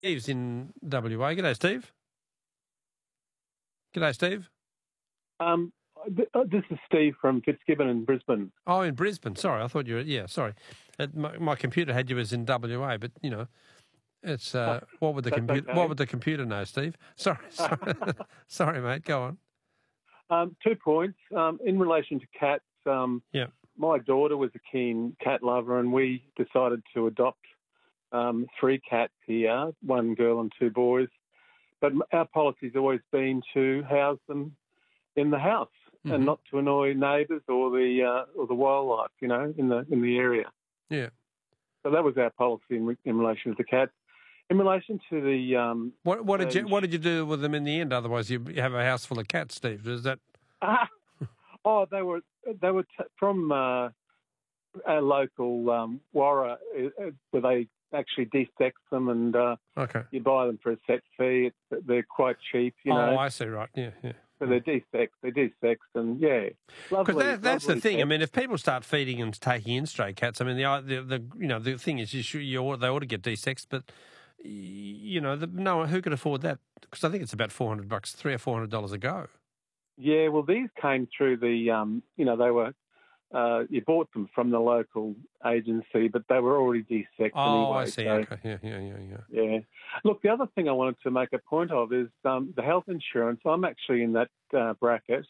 Steve's in WA. G'day, Steve. G'day, Steve. This is Steve from Fitzgibbon in Brisbane. Oh, in Brisbane. Sorry, I thought you were... Yeah, sorry. My computer had you as in WA, but, you know, it's... what would the computer know, Steve? Sorry. Sorry, mate. Go on. 2 points. In relation to cats, my daughter was a keen cat lover and we decided to adopt 3 cats here, 1 girl and 2 boys. But our policy's always been to house them in the house and not to annoy neighbours or the wildlife, you know, in the area. Yeah. So that was our policy in relation to the cats. In relation to the what did you do with them in the end? Otherwise, you have a house full of cats, Steve. Is that? They were from our local Warra, where they actually desex them and you buy them for a set fee. They're quite cheap, you know. Oh, I see. Right. Yeah. So they're desexed, and because that's the thing. Pets. I mean, if people start feeding and taking in stray cats, I mean, the thing is, they ought to get desexed, but you know, no, who could afford that? Because I think it's about $400, $300 or $400 a go. Yeah, well, these came through the, you know, they were. You bought them from the local agency, but they were already desexed anyway. Oh, I see. So, okay. Yeah. Look, the other thing I wanted to make a point of is the health insurance. I'm actually in that bracket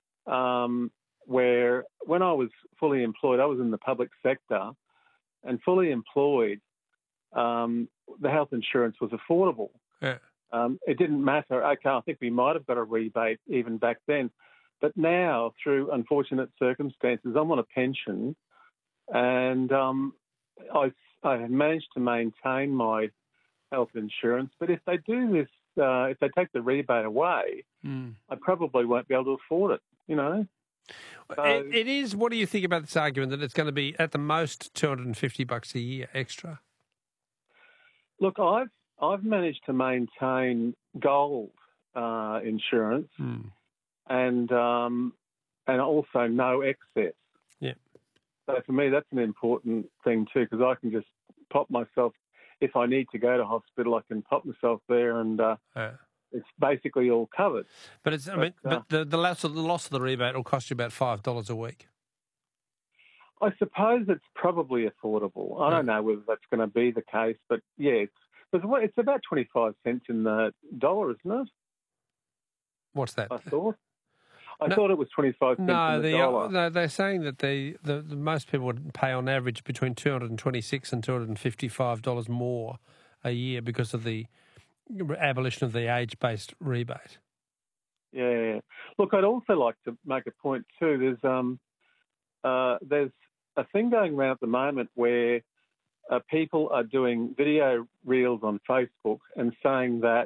where when I was fully employed, I was in the public sector, and fully employed, the health insurance was affordable. Yeah. It didn't matter. Okay, I think we might have got a rebate even back then. But now, through unfortunate circumstances, I'm on a pension, and I have managed to maintain my health insurance. But if they do this, if they take the rebate away, I probably won't be able to afford it, you know. So, it is. What do you think about this argument that it's going to be at the most $250 a year extra? Look, I've managed to maintain gold insurance. And also no excess. Yeah. So for me, that's an important thing too, because I can just pop myself, if I need to go to hospital, I can pop myself there, and it's basically all covered. But the loss of the rebate will cost you about $5 a week. I suppose it's probably affordable. I don't know whether that's going to be the case, but yeah, it's about 25 cents in the dollar, isn't it? What's that? I thought it was 25 cents in the dollar. No, they're saying that the most people would pay on average between $226 and $255 more a year because of the abolition of the age-based rebate. Yeah. Look, I'd also like to make a point too. There's a thing going around at the moment where people are doing video reels on Facebook and saying that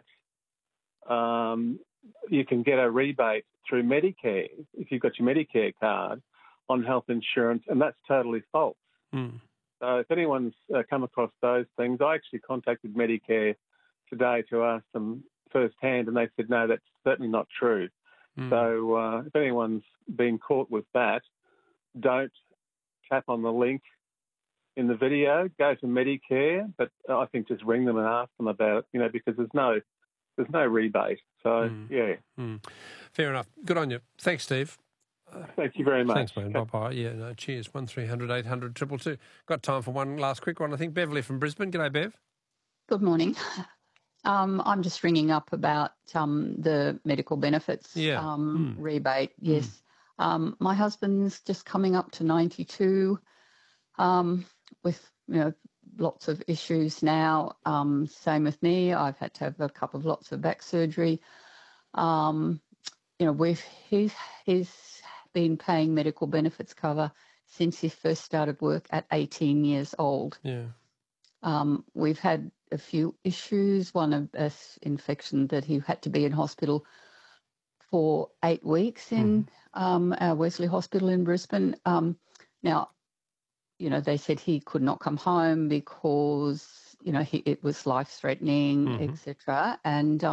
you can get a rebate through Medicare if you've got your Medicare card on health insurance, and that's totally false. So if anyone's come across those things, I actually contacted Medicare today to ask them firsthand, and they said, no, that's certainly not true. So if anyone's been caught with that, don't tap on the link in the video, go to Medicare, but I think just ring them and ask them about it, you know, because there's no rebate. So, yeah. Fair enough. Good on you. Thanks, Steve. Thank you very much. Thanks, man. Bye-bye. Yeah, no, cheers. 1300 800 222. Got time for one last quick one, I think. Beverly from Brisbane. G'day, Bev. Good morning. I'm just ringing up about the medical benefits rebate. Yes. My husband's just coming up to 92 with, you know, lots of issues now. Same with me. I've had to have lots of back surgery. You know, he's been paying medical benefits cover since he first started work at 18 years old. Yeah. We've had a few issues. One of us infection that he had to be in hospital for 8 weeks in our Wesley Hospital in Brisbane. Now, you know, they said he could not come home because, you know, it was life-threatening, etc. And,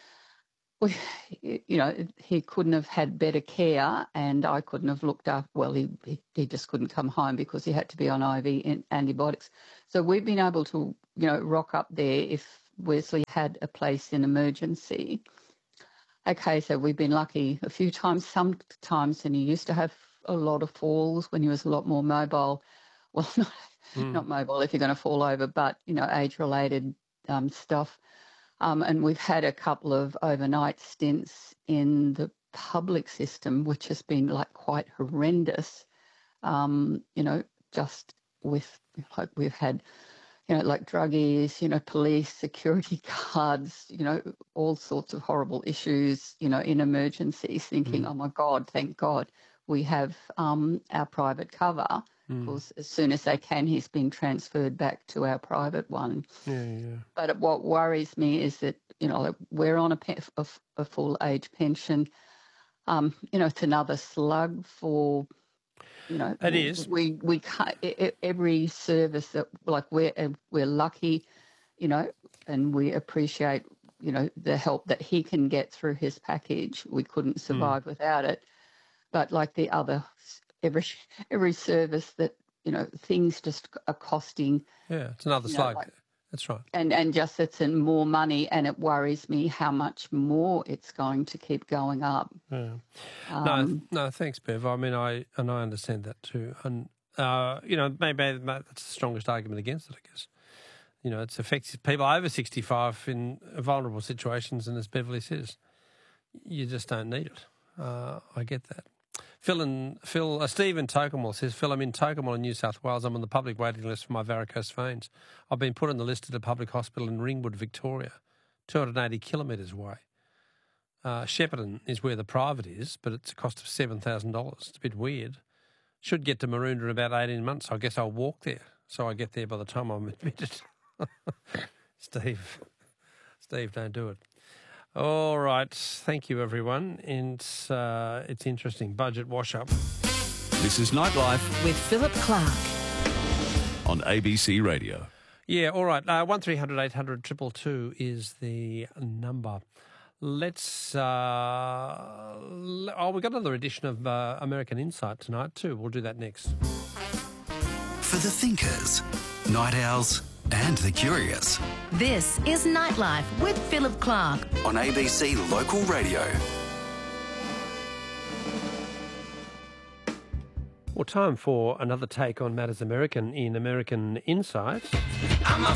you know, he couldn't have had better care, and I couldn't have looked up. Well, he just couldn't come home because he had to be on IV antibiotics. So we've been able to, you know, rock up there if Wesley had a place in emergency. Okay, so we've been lucky a few times, sometimes, and he used to have a lot of falls when he was a lot more mobile. Well, not mobile if you're going to fall over, but, age-related stuff. And we've had a couple of overnight stints in the public system, which has been like quite horrendous, just with, like, we've had, like druggies, police, security guards, all sorts of horrible issues, in emergencies, thinking, oh my God, thank God we have our private cover. Of course, as soon as they can, he's been transferred back to our private one. Yeah. But what worries me is that, we're on a full age pension. It's another slug for, It is. We can't, every service that, like, we're lucky, and we appreciate, the help that he can get through his package. We couldn't survive without it. But like the other, every service that, things just are costing. Yeah, it's another slug. That's right. And just it's in more money, and it worries me how much more it's going to keep going up. Yeah. No, thanks, Bev. I mean, I understand that too. And, maybe that's the strongest argument against it, I guess. It's affects people over 65 in vulnerable situations, and as Beverly says, you just don't need it. I get that. Steve in Tocumwal says, Phil, I'm in Tocumwal in New South Wales. I'm on the public waiting list for my varicose veins. I've been put on the list at a public hospital in Ringwood, Victoria, 280 kilometres away. Shepparton is where the private is, but it's a cost of $7,000. It's a bit weird. Should get to Maroondah in about 18 months. I guess I'll walk there, so I get there by the time I'm admitted. Steve, don't do it. All right. Thank you, everyone. It's interesting. Budget wash-up. This is Nightlife with Philip Clark on ABC Radio. Yeah, all right. 1300 800 222 is the number. Let's... we've got another edition of American Insight tonight too. We'll do that next. For the thinkers, night owls and the curious. This is Nightlife with Philip Clark on ABC Local Radio. Well, time for another take on matters American in American Insight. I'm a